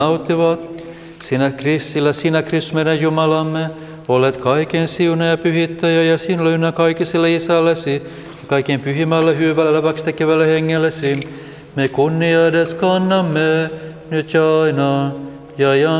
nauttivat. Sillä sinä, Kristus, meidän Jumalamme, olet kaiken siuna ja pyhittäjä ja sinulle ynnä kaikiselle isällesi, kaiken pyhimmälle hyvälle eläväksi tekevälle hengellesi. Me kunnia edes kannamme nyt ja aina ja